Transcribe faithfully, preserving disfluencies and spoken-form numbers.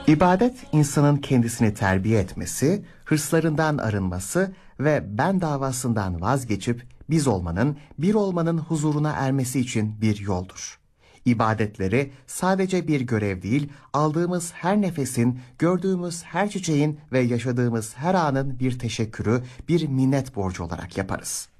İbadet, insanın kendisini terbiye etmesi, hırslarından arınması ve ben davasından vazgeçip biz olmanın, bir olmanın huzuruna ermesi için bir yoldur. İbadetleri sadece bir görev değil, aldığımız her nefesin, gördüğümüz her çiçeğin ve yaşadığımız her anın bir teşekkürü, bir minnet borcu olarak yaparız.